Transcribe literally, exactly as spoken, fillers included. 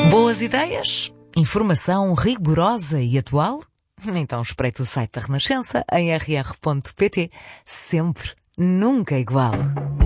Boas ideias? Informação rigorosa e atual? Então espreite o site da Renascença em r r ponto p t. Sempre, nunca igual.